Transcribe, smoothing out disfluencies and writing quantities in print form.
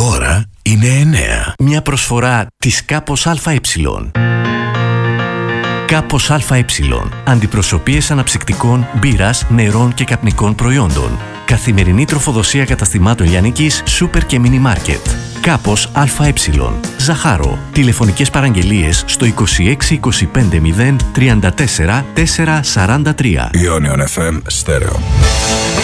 ώρα είναι 9. Μια προσφορά της Κάπος ΑΕ. Κάπος ΑΕ. Αντιπροσωπείες αναψυκτικών, μπύρας, νερών και καπνικών προϊόντων. Καθημερινή τροφοδοσία καταστημάτων λιανικής, σούπερ και μίνι μάρκετ. Κάπος ΑΕ. Ζαχάρο. Τηλεφωνικές παραγγελίες στο 26 25 0 34 443. Ionion FM Stereo.